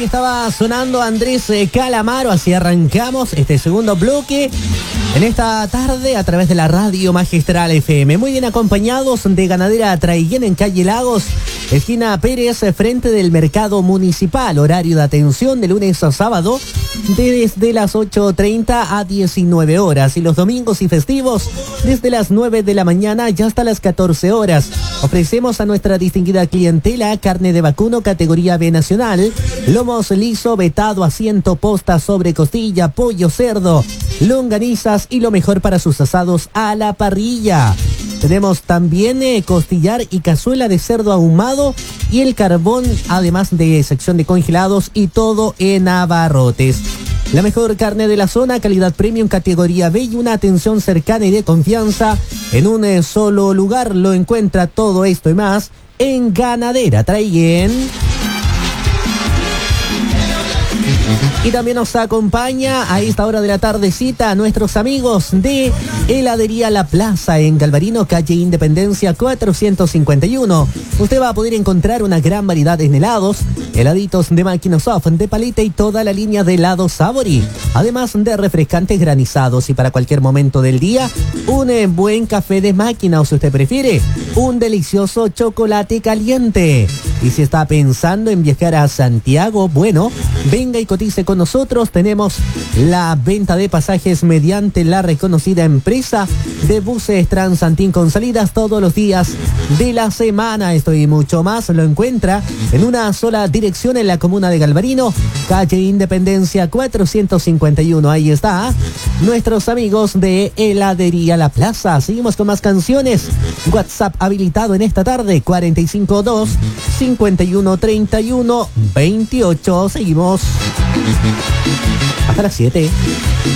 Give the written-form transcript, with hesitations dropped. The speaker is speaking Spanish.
estaba sonando Andrés Calamaro, así arrancamos este segundo bloque en esta tarde a través de la Radio Magistral FM. Muy bien acompañados de Ganadera Traiguén en calle Lagos, esquina Pérez, frente del Mercado Municipal. Horario de atención de lunes a sábado desde las 8:30 a 19 horas y los domingos y festivos desde las 9 de la mañana y hasta las 14 horas. Ofrecemos a nuestra distinguida clientela carne de vacuno categoría B nacional, lomos liso, vetado, asiento, posta, sobre costilla, pollo, cerdo, longanizas y lo mejor para sus asados a la parrilla. Tenemos también costillar y cazuela de cerdo ahumado y el carbón, además de sección de congelados y todo en abarrotes. La mejor carne de la zona, calidad premium, categoría B y una atención cercana y de confianza en un solo lugar. Lo encuentra todo esto y más en Ganadera Traiguén. Y también nos acompaña a esta hora de la tardecita nuestros amigos de Heladería La Plaza en Galvarino, calle Independencia 451. Usted va a poder encontrar una gran variedad en helados, heladitos de máquina soft, de paleta y toda la línea de helados Sabori. Además de refrescantes granizados y para cualquier momento del día, un buen café de máquina o si usted prefiere, un delicioso chocolate caliente. Y si está pensando en viajar a Santiago, bueno, venga y cotice con nosotros. Tenemos la venta de pasajes mediante la reconocida empresa de buses Transantín con salidas todos los días de la semana. Esto y mucho más lo encuentra en una sola dirección en la comuna de Galvarino, calle Independencia 451. Ahí está nuestros amigos de Heladería La Plaza. Seguimos con más canciones. WhatsApp habilitado en esta tarde, 452-5131-28. Seguimos hasta las 7.